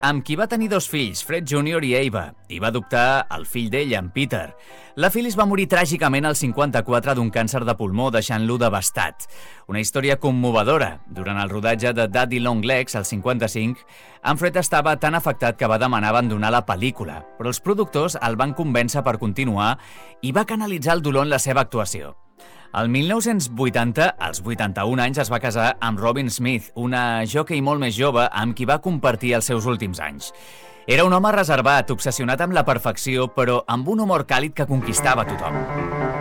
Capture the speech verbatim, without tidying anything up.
amb qui va tenir dos fills, Fred júnior i Ava, i va adoptar el fill d'ell, en Peter. La Phyllis va morir tràgicament al cinquanta-quatre d'un càncer de pulmó, deixant-lo devastat. Una història commovedora. Durant el rodatge de Daddy Long Legs, al cinquanta-cinc, en Fred estava tan afectat que va demanar abandonar la pel·lícula, però els productors el van convèncer per continuar i va canalitzar el dolor en la seva actuació. El mil nou-cents vuitanta, als vuitanta-un anys, es va casar amb Robin Smith, una jockey molt més jove amb qui va compartir els seus últims anys. Era un home reservat, obsessionat amb la perfecció, però amb un humor càlid que conquistava tothom.